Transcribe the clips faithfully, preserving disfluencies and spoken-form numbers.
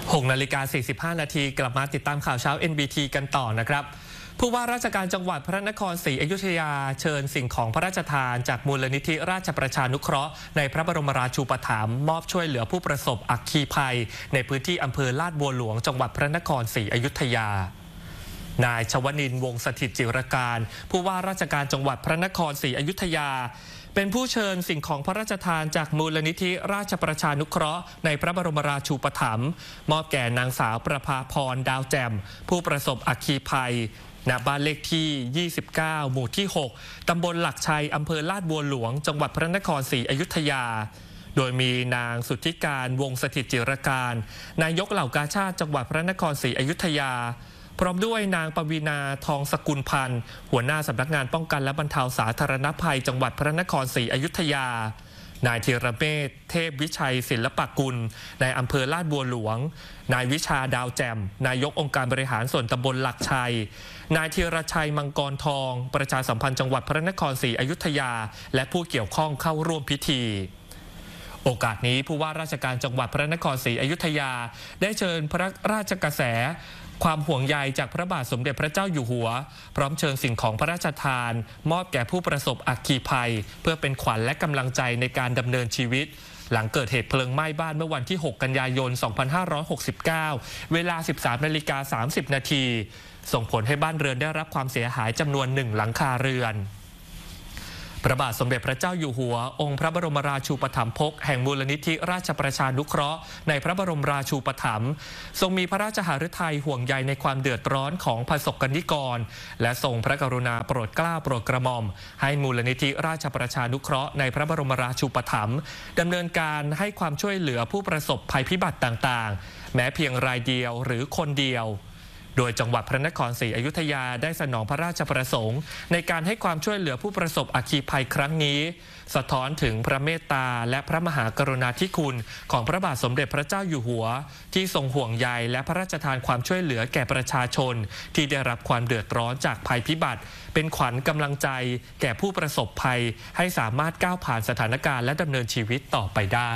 หกนาฬิกาสี่สิบห้านาทีกลับมาติดตามข่าวเช้า เอ็น บี ที กันต่อนะครับผู้ว่าราชการจังหวัดพระนครศรีอยุธยาเชิญสิ่งของพระราชทานจากมูลนิธิราชประชานุเคราะห์ในพระบรมราชูปถัมภ์มอบช่วยเหลือผู้ประสบอัคคีภัยในพื้นที่อำเภอลาดบัวหลวงจังหวัดพระนครศรีอยุธยานายชวนินทร์วงศ์สถิตจิรการผู้ว่าราชการจังหวัดพระนครศรีอยุธยาเป็นผู้เชิญสิ่งของพระราชทานจากมูลนิธิราชประชานุเคราะห์ในพระบรมราชูปถัมภ์มอบแก่นางสาวประภาพรดาวแจ่มผู้ประสบอัคคีภัยณบ้านเลขที่ยี่สิบเก้าหมู่ที่หกตำบลหลักชัยอำเภอลาดบัวหลวงจังหวัดพระนครศรีอยุธยาโดยมีนางสุทธิการวงศ์สถิตจิรการนายกเหล่ากาชาติจังหวัดพระนครศรีอยุธยาพร้อมด้วยนางปวีณาทองสกุลพันธ์หัวหน้าสำนักงานป้องกันและบรรเทาสาธารณภัยจังหวัดพระนครศรีอยุธยานายธีรเมธเทพวิชัยศิลปกุลในอำเภอลาดบัวหลวงนายวิชาดาวแจ่มนายกองค์การบริหารส่วนตำบลหลักชัยนายธีรชัยมังกรทองประชาสัมพันธ์จังหวัดพระนครศรีอยุธยาและผู้เกี่ยวข้องเข้าร่วมพิธีโอกาสนี้ผู้ว่าราชการจังหวัดพระนครศรีอยุธยาได้เชิญพระราชกระแสความห่วงใยจากพระบาทสมเด็จพระเจ้าอยู่หัวพร้อมเชิญสิ่งของพระราชทานมอบแก่ผู้ประสบอัคคีภัยเพื่อเป็นขวัญและกำลังใจในการดำเนินชีวิตหลังเกิดเหตุเพลิงไหม้บ้านเมื่อวันที่หกกันยายนสองพันห้าร้อยหกสิบเก้าเวลา สิบสามนาฬิกาสามสิบนาทีส่งผลให้บ้านเรือนได้รับความเสียหายจำนวนหนึ่งหลังคาเรือนพระบาทสมเด็จพระเจ้าอยู่หัวองค์พระบรมราชูปถัมภกแห่งมูลนิธิราชประชานุเคราะห์ในพระบรมราชูปถัมภ์ทรงมีพระราชหฤทัยห่วงใยในความเดือดร้อนของประสบกนิกรและทรงพระกรุณาโปรดเกล้าโปรดกระหม่อมให้มูลนิธิราชประชานุเคราะห์ในพระบรมราชูปถัมภ์ดำเนินการให้ความช่วยเหลือผู้ประสบภัยพิบัติต่างๆแม้เพียงรายเดียวหรือคนเดียวโดยจังหวัดพระนครศรีอยุธยาได้สนองพระราชประสงค์ในการให้ความช่วยเหลือผู้ประสบอัคคีภัยครั้งนี้สะท้อนถึงพระเมตตาและพระมหากรุณาธิคุณของพระบาทสมเด็จพระเจ้าอยู่หัวที่ทรงห่วงใยและพระราชทานความช่วยเหลือแก่ประชาชนที่ได้รับความเดือดร้อนจากภัยพิบัติเป็นขวัญกำลังใจแก่ผู้ประสบภัยให้สามารถก้าวผ่านสถานการณ์และดำเนินชีวิตต่อไปได้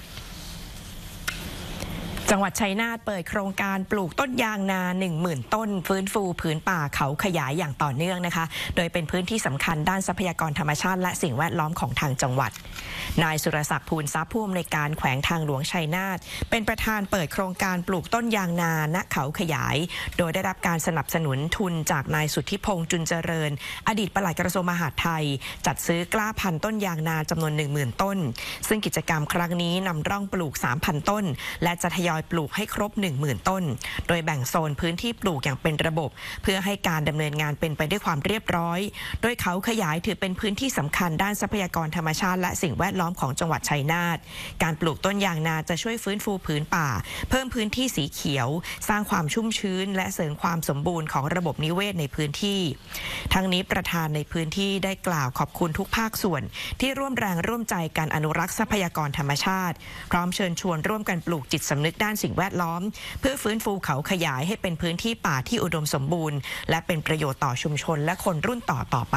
จังหวัดชัยนาทเปิดโครงการปลูกต้นยางนา หนึ่งหมื่น ต้นฟื้นฟูผืนป่าเขาขยายอย่างต่อเนื่องนะคะโดยเป็นพื้นที่สำคัญด้านทรัพยากรธรรมชาติและสิ่งแวดล้อมของทางจังหวัดนายสุรศักดิ์ภูลทรัพย์ผู้อำนวยการแขวงทางหลวงชัยนาทเป็นประธานเปิดโครงการปลูกต้นยางนาณเขาขยายโดยได้รับการสนับสนุนทุนจากนายสุทธิพงษ์จุนเจริญอดีตปลัดกระทรวงมหาดไทยจัดซื้อกล้าพันธุ์ต้นยางนาจำนวน หนึ่งหมื่น ต้นซึ่งกิจกรรมครั้งนี้นำร่องปลูก สามพัน ต้นและจะทยอยปลูกให้ครบหนึ่งหมื่น ต้นโดยแบ่งโซนพื้นที่ปลูกอย่างเป็นระบบเพื่อให้การดำเนินงานเป็นไปด้วยความเรียบร้อยโดยเขาขยายถือเป็นพื้นที่สำคัญด้านทรัพยากรธรรมชาติและสิ่งแวดล้อมของจังหวัดชัยนาทการปลูกต้นยางนาจะช่วยฟื้นฟูพื้นป่าเพิ่มพื้นที่สีเขียวสร้างความชุ่มชื้นและเสริมความสมบูรณ์ของระบบนิเวศในพื้นที่ทั้งนี้ประธานในพื้นที่ได้กล่าวขอบคุณทุกภาคส่วนที่ร่วมแรงร่วมใจการอนุรักษ์ทรัพยากรธรรมชาติพร้อมเชิญชวนร่วมกันปลูกจิตสำนึกด้านสิ่งแวดล้อมเพื่อฟื้นฟูเขาขยายให้เป็นพื้นที่ป่าที่อุดมสมบูรณ์และเป็นประโยชน์ต่อชุมชนและคนรุ่นต่อต่อไป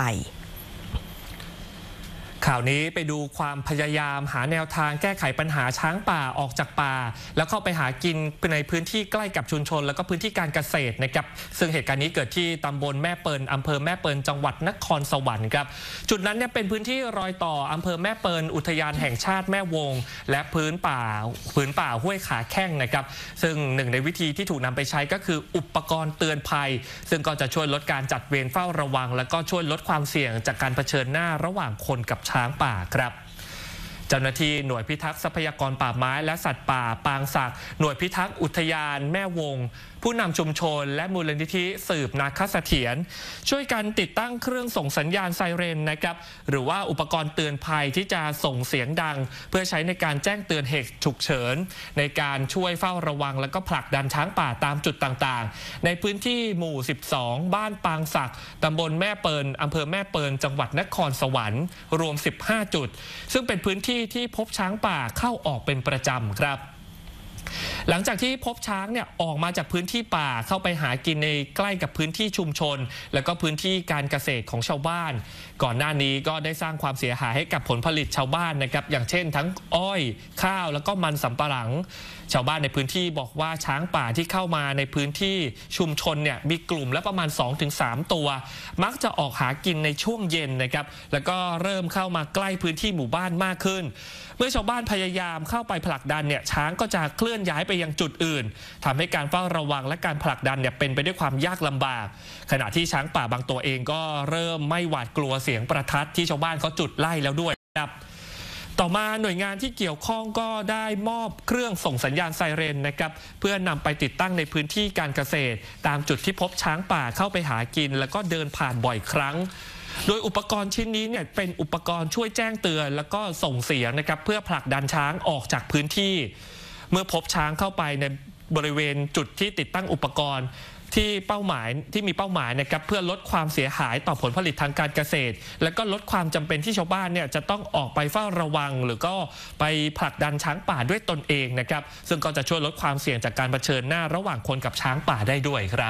ข่าวนี้ไปดูความพยายามหาแนวทางแก้ไขปัญหาช้างป่าออกจากป่าแล้วเข้าไปหากินในพื้นที่ใกล้กับชุมชนแล้วก็พื้นที่การเกษตรนะครับซึ่งเหตุการณ์นี้เกิดที่ตำบลแม่เปิลอำเภอแม่เปิลจังหวัดนครสวรรค์ครับจุดนั้นเนี่ยเป็นพื้นที่รอยต่ออำเภอแม่เปิลอุทยานแห่งชาติแม่วงและพื้นป่าพื้นป่าห้วยขาแข้งนะครับซึ่งหนึ่งในวิธีที่ถูกนำไปใช้ก็คืออุปกรณ์เตือนภัยซึ่งก็จะช่วยลดการจัดเวรเฝ้าระวังและก็ช่วยลดความเสี่ยงจากการเผชิญหน้าระหว่างคนกับช้างป่าครับเจ้าหน้าที่หน่วยพิทักษ์ทรัพยากรป่าไม้และสัตว์ป่าปางศักดิ์หน่วยพิทักษ์อุทยานแม่วงผู้นำชุมชนและมูลนิธิสืบนาคเสถียรช่วยกันติดตั้งเครื่องส่งสัญญาณไซเรนนะครับหรือว่าอุปกรณ์เตือนภัยที่จะส่งเสียงดังเพื่อใช้ในการแจ้งเตือนเหตุฉุกเฉินในการช่วยเฝ้าระวังและก็ผลักดันช้างป่าตามจุดต่างๆในพื้นที่หมู่สิบสองบ้านปางศักดิ์ตำบลแม่เปิลอำเภอแม่เปิลจังหวัดนครสวรรค์รวมสิบห้าจุดซึ่งเป็นพื้นที่ที่พบช้างป่าเข้าออกเป็นประจำครับหลังจากที่พบช้างเนี่ยออกมาจากพื้นที่ป่าเข้าไปหากินในใกล้กับพื้นที่ชุมชนแล้วก็พื้นที่การเกษตรของชาวบ้านก่อนหน้านี้ก็ได้สร้างความเสียหายให้กับผลผลิตชาวบ้านนะครับอย่างเช่นทั้งอ้อยข้าวแล้วก็มันสำปะหลังชาวบ้านในพื้นที่บอกว่าช้างป่าที่เข้ามาในพื้นที่ชุมชนเนี่ยมีกลุ่มละประมาณ สองถึงสาม ตัวมักจะออกหากินในช่วงเย็นนะครับแล้วก็เริ่มเข้ามาใกล้พื้นที่หมู่บ้านมากขึ้นเมื่อชาวบ้านพยายามเข้าไปผลักดันเนี่ยช้างก็จะเคลื่อนย้ายไปยังจุดอื่นทำให้การเฝ้าระวังและการผลักดันเนี่ยเป็นไปด้วยความยากลำบากขณะที่ช้างป่าบางตัวเองก็เริ่มไม่หวาดกลัวเสียงประทัดที่ชาวบ้านเขาจุดไล่แล้วด้วยครับต่อมาหน่วยงานที่เกี่ยวข้องก็ได้มอบเครื่องส่งสัญญาณไซเรนนะครับเพื่อนำไปติดตั้งในพื้นที่การเกษตรตามจุดที่พบช้างป่าเข้าไปหากินแล้วก็เดินผ่านบ่อยครั้งโดยอุปกรณ์ชิ้นนี้เนี่ยเป็นอุปกรณ์ช่วยแจ้งเตือนแล้วก็ส่งเสียงนะครับเพื่อผลักดันช้างออกจากพื้นที่เมื่อพบช้างเข้าไปในบริเวณจุดที่ติดตั้งอุปกรณ์ที่เป้าหมายที่มีเป้าหมายนะครับเพื่อลดความเสียหายต่อผลผลิตทางการเกษตรและก็ลดความจำเป็นที่ชาวบ้านเนี่ยจะต้องออกไปเฝ้าระวังหรือก็ไปผลักดันช้างป่าด้วยตนเองนะครับซึ่งก็จะช่วยลดความเสี่ยงจากการเผชิญหน้าระหว่างคนกับช้างป่าได้ด้วยครับ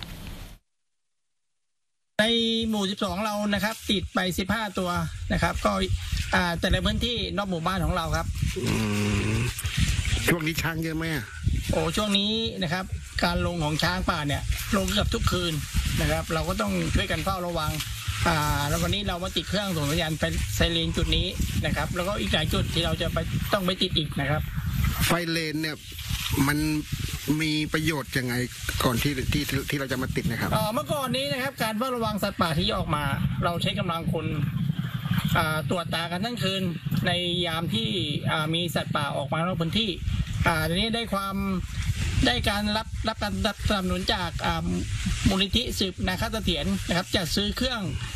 ในหมู่สิบสองเรานะครับติดไปสิบห้าตัวนะครับก็แต่ในพื้นที่นอกหมู่บ้านของเราครับช่วงนี้ช้างเยอะไหมโอ้ช่วงนี้นะครับการลงของช้างป่าเนี่ยลงเกือบทุกคืนนะครับเราก็ต้องช่วยกันเฝ้าระวังอ่าแล้ววันนี้เรามาติดเครื่องส่งสัญญาณเป็นไซเรนจุดนี้นะครับแล้วก็อีกหลายจุดที่เราจะไปต้องไปติดอีกนะครับไฟเลนเนี่ยมันมีประโยชน์ยังไงก่อนที่ที่ที่เราจะมาติดนะครับเมื่อก่อนนี้นะครับการเฝ้าระวังสัตว์ป่าที่ออกมาเราใช้กำลังคนตรวจตากันทั้งคืนในยามที่มีสัตว์ป่าออกมานอกพื้นที่ทีนี้ได้ความได้การรับรับการสนับสนุนจากมูลนิธิสืบนาคเสถียรนะครับจัดซื้อเครื่อง